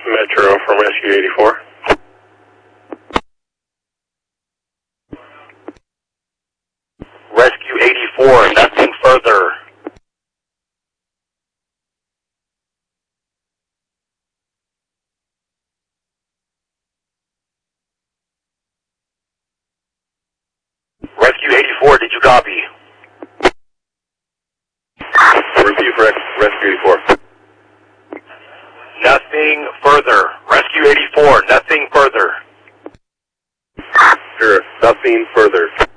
Metro from Rescue 84. Rescue 84, nothing further. Rescue 84, did you copy? Review for Rescue 84. Nothing further. Rescue 84, nothing further. Sure, nothing further.